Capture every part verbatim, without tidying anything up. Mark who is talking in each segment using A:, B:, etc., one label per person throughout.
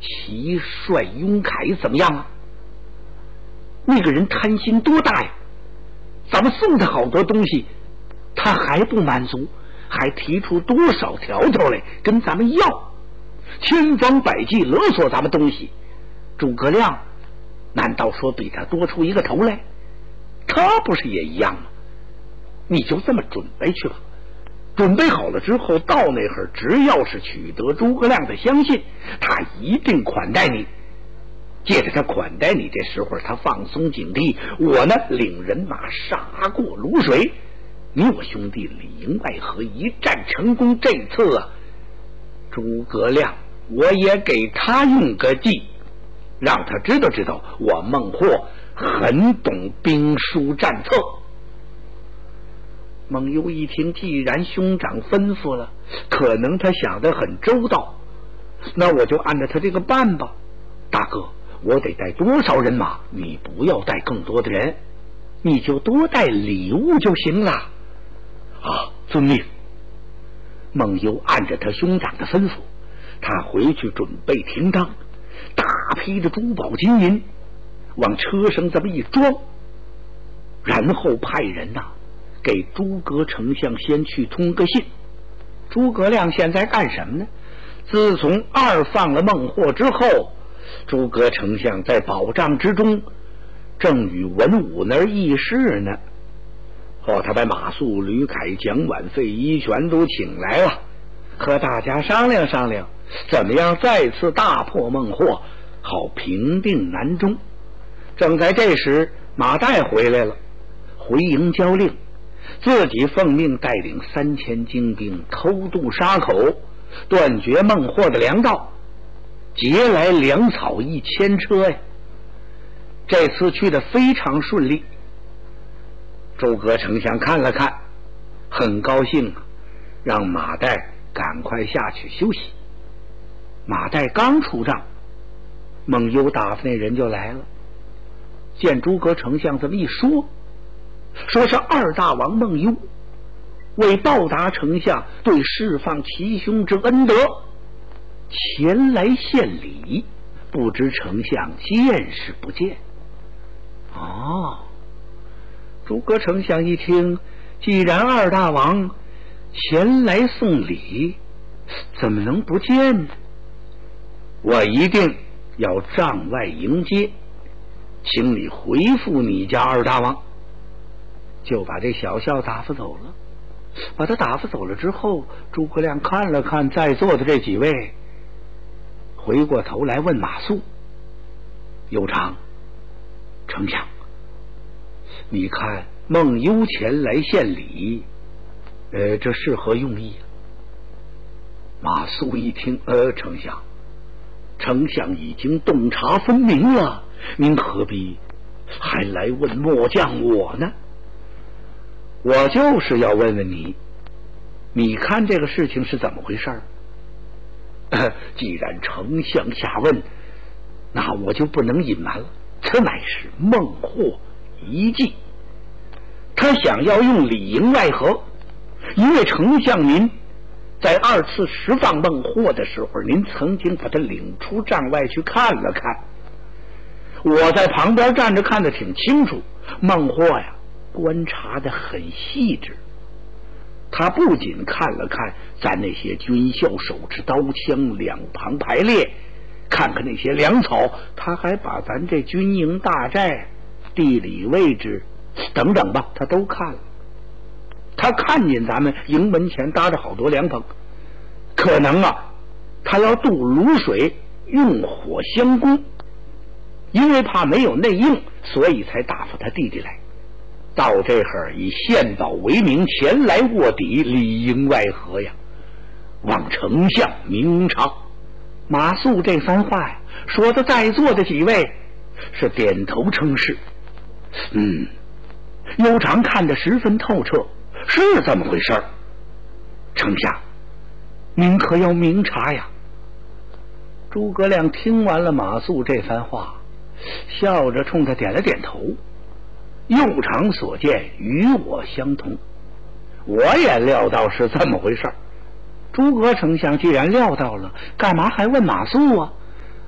A: 齐帅雍凯怎么样啊？那个人贪心多大呀？咱们送他好多东西，他还不满足，还提出多少条条来跟咱们要，千方百计勒索咱们东西。诸葛亮难道说比他多出一个头来？他不是也一样吗？你就这么准备去吧，准备好了之后，到那会儿只要是取得诸葛亮的相信，他一定款待你。借着他款待你这时候，他放松警惕，我呢领人马杀过泸水，你我兄弟里应外合，一战成功。这次啊，诸葛亮我也给他用个计，让他知道知道我孟获很懂兵书战策。孟优一听，既然兄长吩咐了，可能他想得很周到，那我就按照他这个办吧。大哥，我得带多少人马？你不要带更多的人，你就多带礼物就行了。啊，遵命。孟优按着他兄长的吩咐，他回去准备停当，大批的珠宝金银往车上这么一装，然后派人呐、啊、给诸葛丞相先去通个信。诸葛亮现在干什么呢？自从二放了孟获之后，诸葛丞相在保障之中正与文武那儿议事呢。哦，他把马谡、吕凯、蒋琬、费祎全都请来了，和大家商量商量，怎么样再次大破孟获，好平定南中。正在这时，马岱回来了，回营交令，自己奉命带领三千精兵偷渡沙口，断绝孟获的粮道，劫来粮草一千车呀。这次去得非常顺利。诸葛丞相看了看，很高兴啊，让马岱赶快下去休息。马岱刚出帐，孟优打发那人就来了，见诸葛丞相这么一说，说是二大王孟优为报答丞相对释放其兄之恩德，前来献礼，不知丞相见是不见。哦，诸葛丞相一听，既然二大王前来送礼，怎么能不见呢？我一定要帐外迎接，请你回复你家二大王。就把这小校打发走了。把他打发走了之后，诸葛亮看了看在座的这几位，回过头来问马谡：有常，丞相，你看孟优前来献礼，呃，这是何用意啊？马谡一听，呃，丞相，丞相已经洞察分明了，您何必还来问末将我呢？我就是要问问你，你看这个事情是怎么回事？呃，既然丞相下问，那我就不能隐瞒了。此乃是孟获一计，他想要用里应外合。因为丞相您在二次释放孟获的时候，您曾经把他领出帐外去看了看，我在旁边站着看得挺清楚。孟获呀，观察得很细致，他不仅看了看咱那些军校手持刀枪两旁排列，看看那些粮草，他还把咱这军营大寨地理位置等等吧，他都看了。他看见咱们营门前搭着好多凉棚，可能啊他要渡泸水用火相攻，因为怕没有内应，所以才打发他弟弟来。到这会儿以献宝为名前来卧底，里应外合呀，望丞相明察。马谡这番话呀，说的在座的几位是点头称是。嗯，幽常看得十分透彻，是这么回事儿。丞相，您可要明察呀。诸葛亮听完了马谡这番话，笑着冲他点了点头。右常所见与我相同，我也料到是这么回事儿。诸葛丞相既然料到了，干嘛还问马谡啊？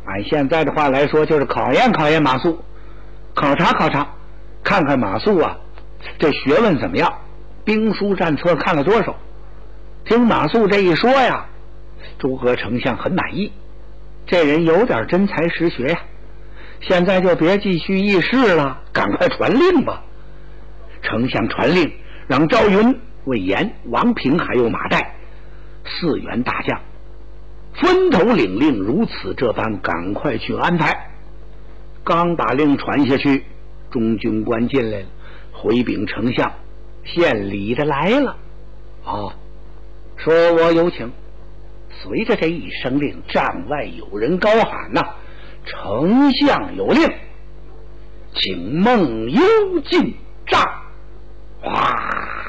A: 按现在的话来说，就是考验考验马谡，考察考察，看看马谡啊这学问怎么样，兵书战策看了多少。听马谡这一说呀，诸葛丞相很满意，这人有点真才实学呀。现在就别继续议事了，赶快传令吧。丞相传令，让赵云、魏延、王平还有马岱四员大将分头领令，如此这般，赶快去安排。刚把令传下去，中军官进来了，回禀丞相，献礼的来了。啊，说我有请。随着这一声令，帐外有人高喊呐、啊：“丞相有令，请孟幽进帐。”哇！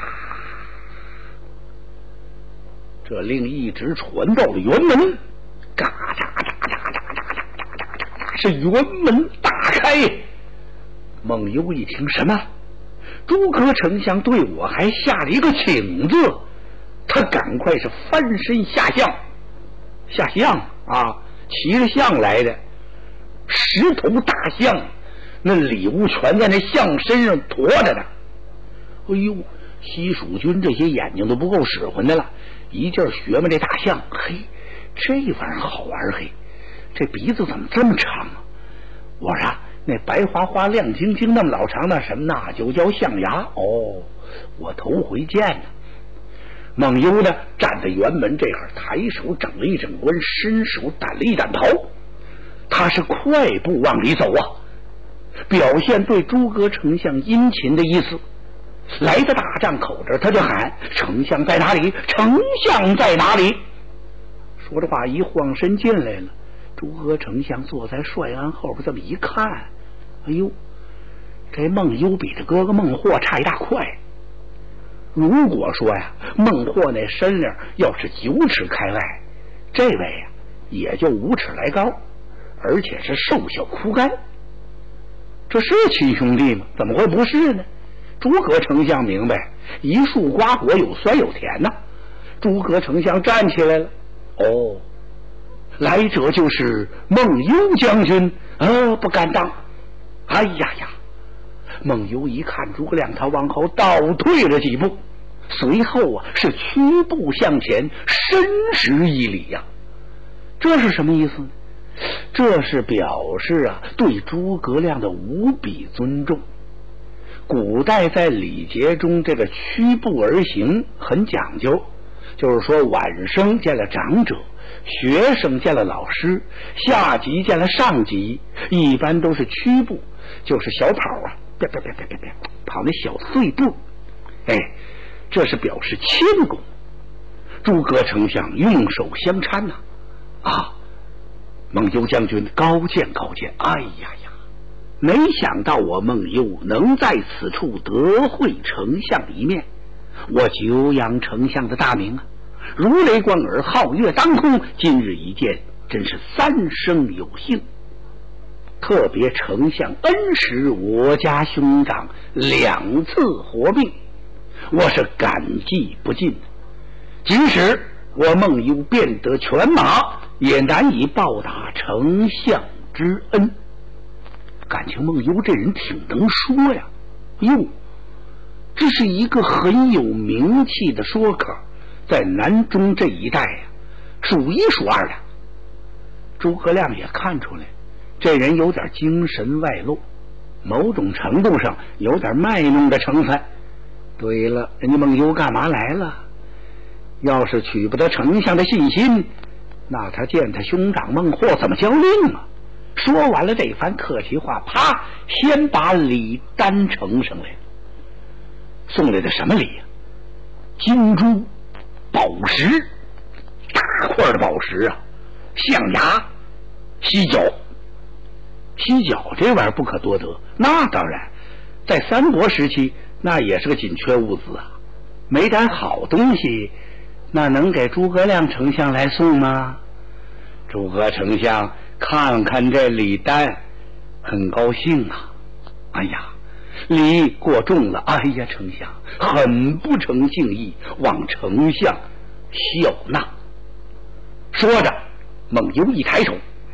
A: 这令一直传到了辕门，嘎喳喳喳喳喳喳喳喳喳，是辕门大开。孟幽一听，什么？诸葛丞相对我还下了一个请字，他赶快是翻身下象，下象啊，骑着象来的，十头大象，那礼物全在那象身上驮着呢。哎呦，西蜀军这些眼睛都不够使唤的了，一劲儿学嘛这大象。嘿，这玩意儿好玩嘿，这鼻子怎么这么长啊？我说那白花花亮晶晶那么老长的什么，那就叫象牙哦，我头回见呢。孟幽呢站在辕门这儿，抬手整了一整冠，伸手掸了一掸头，他是快步往里走啊，表现对诸葛丞相殷勤的意思。来到大帐口这儿，他就喊：“丞相在哪里？丞相在哪里？”说着话，一晃身进来了。诸葛丞相坐在帅案后边，这么一看，哎呦，这孟幽比这哥哥孟获差一大块。如果说呀，孟获那身量要是九尺开外，这位呀也就五尺来高，而且是瘦小枯干。这是亲兄弟吗？怎么会不是呢？诸葛丞相明白，一树瓜果有酸有甜呐、啊。诸葛丞相站起来了，哦，来者就是孟幽将军，呃，不敢当。哎呀呀！孟幽一看诸葛亮，他往后倒退了几步，随后啊是屈步向前，深施一礼呀、啊。这是什么意思呢？这是表示啊对诸葛亮的无比尊重。古代在礼节中，这个屈步而行很讲究，就是说晚生见了长者，学生见了老师，下级见了上级，一般都是屈步，就是小跑啊，别别别别别别跑那小碎步，哎，这是表示谦恭。诸葛丞相用手相搀呐、啊，啊，孟幽将军高见高见，哎呀呀！没想到我孟幽能在此处得会丞相一面，我久仰丞相的大名啊，如雷贯耳，皓月当空，今日一见，真是三生有幸。特别丞相恩使我家兄长两次活命，我是感激不尽。即使我孟幽变得犬马，也难以报答丞相之恩。感情孟幽这人挺能说呀，哟，这是一个很有名气的说客，在南中这一带呀，数一数二的。诸葛亮也看出来，这人有点精神外露，某种程度上有点卖弄的成分。对了，人家孟幽干嘛来了？要是取不得丞相的信心，那他见他兄长孟获怎么交令啊？说完了这番客气话，啪，先把礼单呈上来了。送来的什么礼呀、啊？金珠、宝石，大块的宝石啊，象牙、犀角。犀角这玩意儿不可多得，那当然，在三国时期那也是个紧缺物资啊。没点好东西，那能给诸葛亮丞相来送吗？诸葛丞相看看这礼单，很高兴啊！哎呀，礼过重了，哎呀，丞相很不成敬意，望丞相笑纳。说着，孟幽一抬手，